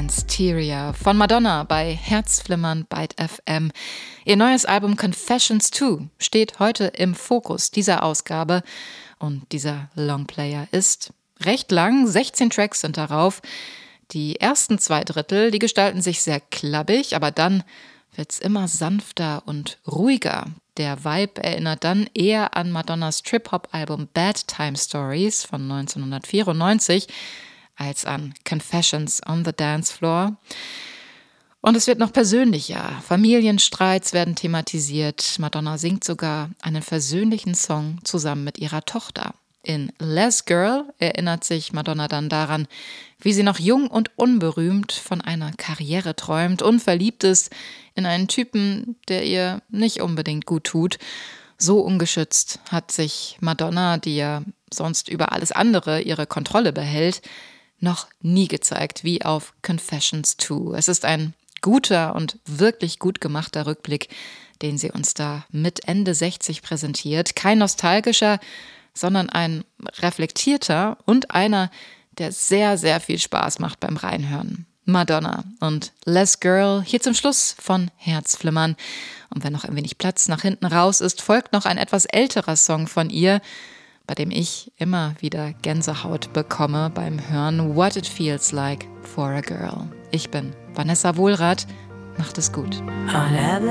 Transteria von Madonna bei Herzflimmern Byte FM. Ihr neues Album Confessions 2 steht heute im Fokus dieser Ausgabe und dieser Longplayer ist recht lang, 16 Tracks sind darauf. Die ersten 2 Drittel, die gestalten sich sehr klappig, aber dann wird's immer sanfter und ruhiger. Der Vibe erinnert dann eher an Madonnas Trip-Hop-Album Bad Time Stories von 1994 als an Confessions on the Dance Floor. Und es wird noch persönlicher. Familienstreits werden thematisiert. Madonna singt sogar einen versöhnlichen Song zusammen mit ihrer Tochter. In Less Girl erinnert sich Madonna dann daran, wie sie noch jung und unberühmt von einer Karriere träumt und verliebt ist in einen Typen, der ihr nicht unbedingt gut tut. So ungeschützt hat sich Madonna, die ja sonst über alles andere ihre Kontrolle behält, noch nie gezeigt wie auf Confessions 2. Es ist ein guter und wirklich gut gemachter Rückblick, den sie uns da mit Ende 60 präsentiert. Kein nostalgischer, sondern ein reflektierter und einer, der sehr, sehr viel Spaß macht beim Reinhören. Madonna und Less Girl hier zum Schluss von Herzflimmern. Und wenn noch ein wenig Platz nach hinten raus ist, folgt noch ein etwas älterer Song von ihr, bei dem ich immer wieder Gänsehaut bekomme beim Hören What It Feels Like for a Girl. Ich bin Vanessa Wohlrath. Macht es gut.